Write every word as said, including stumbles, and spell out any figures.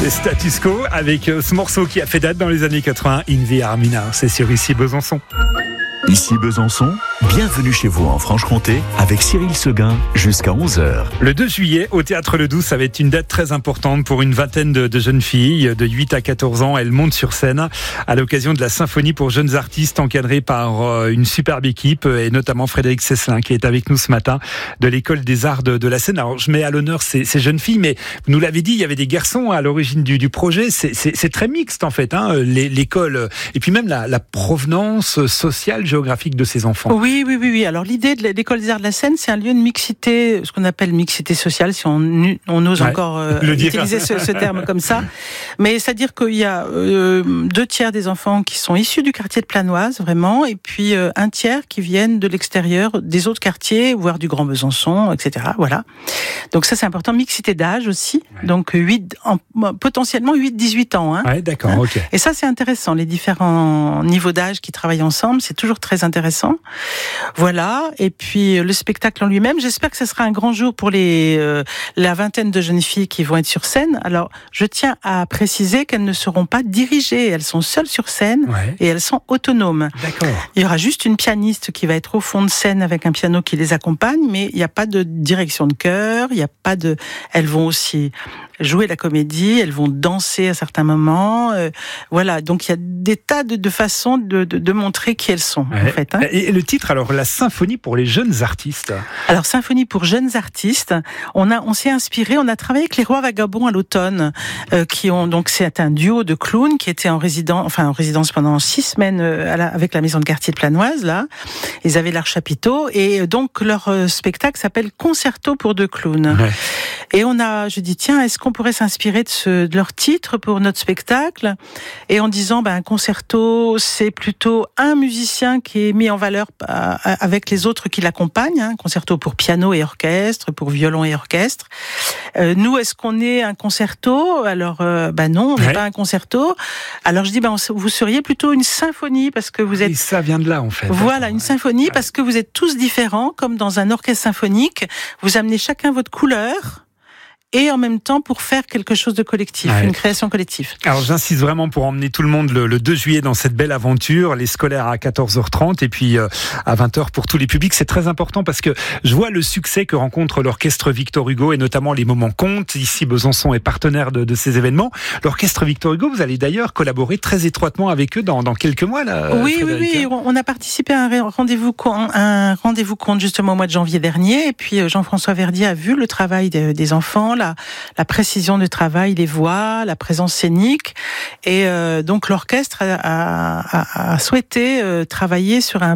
C'est Status Quo avec ce morceau qui a fait date dans les années quatre-vingts, In Via Armina. C'est sur Ici Besançon. Ici Besançon, bienvenue chez vous en Franche-Comté avec Cyril Seguin jusqu'à onze heures. Le deux juillet, au Théâtre Le Doux, ça va être une date très importante pour une vingtaine de, de jeunes filles de huit à quatorze ans. Elles montent sur scène à l'occasion de la symphonie pour jeunes artistes encadrée par euh, une superbe équipe et notamment Frédéric Cesselin qui est avec nous ce matin de l'École des Arts de, de la Seine. Alors je mets à l'honneur ces, ces jeunes filles, mais vous nous l'avez dit, il y avait des garçons à l'origine du, du projet. C'est, c'est, c'est très mixte en fait, hein, l'école et puis même la, la provenance sociale, géographique de ces enfants. Oui, oui, oui, oui. Alors l'idée de l'École des Arts de la Seine, c'est un lieu de mixité, ce qu'on appelle mixité sociale, si on, on ose ouais, encore euh, utiliser ce, ce terme comme ça. Mais c'est-à-dire qu'il y a euh, deux tiers des enfants qui sont issus du quartier de Planoise, vraiment, et puis euh, un tiers qui viennent de l'extérieur, des autres quartiers, voire du Grand Besançon, et cetera. Voilà. Donc ça, c'est important. Mixité d'âge aussi. Ouais. Donc huit, en, potentiellement huit à dix-huit ans. Hein. Ouais, d'accord, hein. Ok. Et ça, c'est intéressant. Les différents niveaux d'âge qui travaillent ensemble, c'est toujours très intéressant. Voilà. Et puis le spectacle en lui-même, j'espère que ce sera un grand jour pour les euh, la vingtaine de jeunes filles qui vont être sur scène. Alors, je tiens à préciser qu'elles ne seront pas dirigées, elles sont seules sur scène ouais. et elles sont autonomes. D'accord. Il y aura juste une pianiste qui va être au fond de scène avec un piano qui les accompagne, mais il n'y a pas de direction de chœur, il n'y a pas de. Elles vont aussi jouer la comédie, elles vont danser à certains moments. Euh, voilà, donc il y a des tas de, de façons de, de, de montrer qui elles sont, ouais. en fait. Hein. Et le titre, alors, la symphonie pour les jeunes artistes. Alors, symphonie pour jeunes artistes, on a, on s'est inspiré, on a travaillé avec les Rois Vagabonds à l'automne, euh, qui ont, donc, c'est un duo de clowns qui étaient en résidence, enfin, en résidence pendant six semaines euh, à la, avec la maison de quartier de Planoise, là. Ils avaient leur chapiteau, et donc, leur euh, spectacle s'appelle Concerto pour deux clowns. Ouais. Et on a, je dis, tiens, est-ce qu'on pourrait s'inspirer de, ce, de leur titre pour notre spectacle? Et en disant, ben, un concerto, c'est plutôt un musicien qui est mis en valeur avec les autres qui l'accompagnent, hein, concerto pour piano et orchestre, pour violon et orchestre. Euh, nous, est-ce qu'on est un concerto? Alors, euh, ben non, on n'est ouais. pas un concerto. Alors je dis, ben vous seriez plutôt une symphonie parce que vous êtes. Et ça vient de là, en fait. Voilà, une symphonie ouais. parce que vous êtes tous différents, comme dans un orchestre symphonique. Vous amenez chacun votre couleur. Et en même temps pour faire quelque chose de collectif, ouais. une création collective. Alors j'insiste vraiment pour emmener tout le monde le, le deux juillet dans cette belle aventure, les scolaires à quatorze heures trente et puis euh, à vingt heures pour tous les publics. C'est très important parce que je vois le succès que rencontre l'orchestre Victor Hugo et notamment les moments comptent. Ici Besançon est partenaire de, de ces événements. L'orchestre Victor Hugo, vous allez d'ailleurs collaborer très étroitement avec eux dans, dans quelques mois là. Oui, oui, oui. On a participé à un rendez-vous, un rendez-vous compte justement au mois de janvier dernier et puis Jean-François Verdier a vu le travail des, des enfants. La, la précision du travail, les voix, la présence scénique. Et euh, donc l'orchestre a, a, a souhaité euh, travailler sur un